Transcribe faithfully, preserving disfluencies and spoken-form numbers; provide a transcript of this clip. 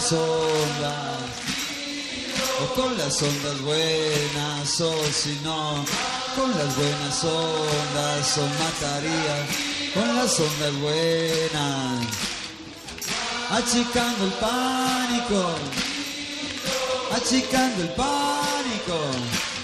las ondas, o con las ondas buenas, o si no, con las buenas ondas, o mataría con las ondas buenas, achicando el pánico, achicando el pánico.